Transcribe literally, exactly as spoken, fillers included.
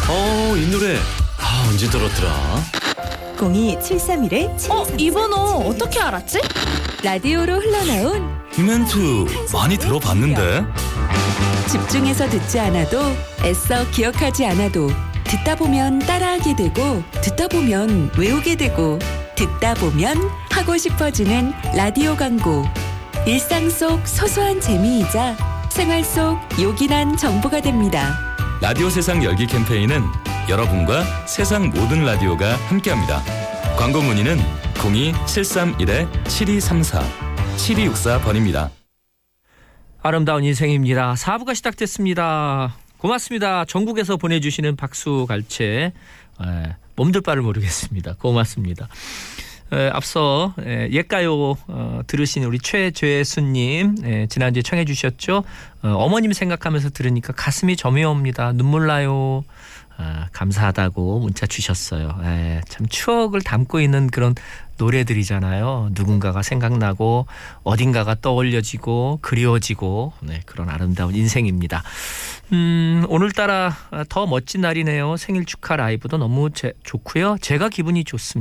어, 이 노래 아, 언제 들었더라? 공이 칠삼일 어? 이 번호 어떻게 알았지? 라디오로 흘러나온 이 멘트 많이 들어봤는데. 집중해서 듣지 않아도 애써 기억하지 않아도 듣다 보면 따라하게 되고 듣다 보면 외우게 되고 듣다 보면 하고 싶어지는 라디오 광고. 일상 속 소소한 재미이자 생활 속 요긴한 정보가 됩니다. 라디오 세상 열기 캠페인은 여러분과 세상 모든 라디오가 함께합니다. 광고 문의는 공이 칠삼일 칠이삼사 칠이육사 번입니다. 아름다운 인생입니다. 사 부가 시작됐습니다. 고맙습니다. 전국에서 보내주시는 박수 갈채. 에, 몸둘 바를 모르겠습니다. 고맙습니다. 에, 앞서 에, 옛가요 어, 들으신 우리 최죄수님 에, 지난주에 청해 주셨죠. 어, 어머님 생각하면서 들으니까 가슴이 저며옵니다. 눈물 나요. 아, 감사하다고 문자 주셨어요. 에, 참 추억을 담고 있는 그런 노래들이잖아요. 누군가가 생각나고 어딘가가 떠올려지고 그리워지고 네, 그런 아름다운 인생입니다. 음, 오늘따라 더 멋진 날이네요. 생일 축하 라이브도 너무 제, 좋고요. 제가 기분이 좋습니다.